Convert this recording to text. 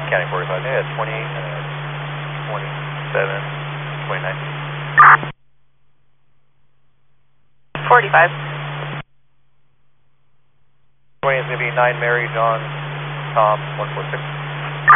County 45, they had 28, 27, 29. 45. 20 is going to be 9 Mary, John, Tom, 146.